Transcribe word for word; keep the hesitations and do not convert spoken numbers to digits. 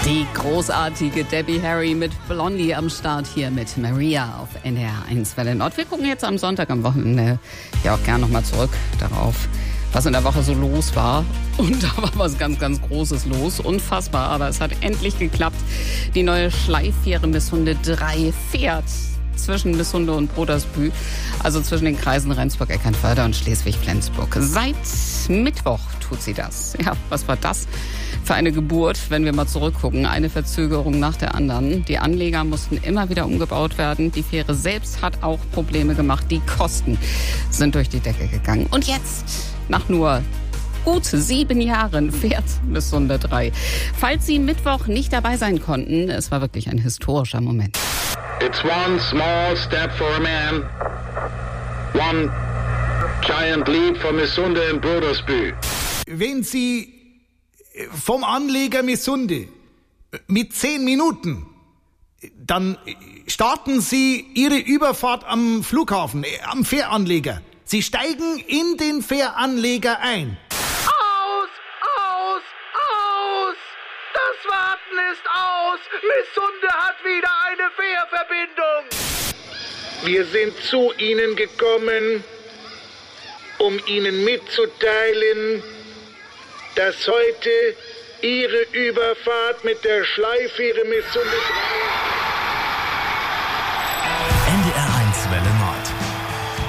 Die großartige Debbie Harry mit Blondie am Start hier mit Maria auf N D R eins Welle Nord. Wir gucken jetzt am Sonntag am Wochenende ja auch gerne nochmal zurück darauf, was in der Woche so los war. Und da war was ganz, ganz Großes los. Unfassbar, aber es hat endlich geklappt. Die neue Schleiffähre Missunde drei fährt zwischen Missunde und Brodersbühl, also zwischen den Kreisen Rendsburg, Eckernförde und Schleswig-Flensburg. Seit Mittwoch tut sie das. Ja, was war das für eine Geburt, wenn wir mal zurückgucken? Eine Verzögerung nach der anderen. Die Anleger mussten immer wieder umgebaut werden. Die Fähre selbst hat auch Probleme gemacht. Die Kosten sind durch die Decke gegangen. Und jetzt, nach nur gut sieben Jahren, fährt Missunde drei. Falls Sie Mittwoch nicht dabei sein konnten, es war wirklich ein historischer Moment. It's one small step for a man, one giant leap for Missunde and Brodersbühl. Wenn Sie vom Anleger Missunde mit zehn Minuten, dann starten Sie Ihre Überfahrt am Flughafen, am Fähranleger. Sie steigen in den Fähranleger ein. Aus, aus, aus! Das Warten ist aus! Missunde hat wieder eine Fährverbindung! Wir sind zu Ihnen gekommen, um Ihnen mitzuteilen, dass heute Ihre Überfahrt mit der Schleiffähre Missunde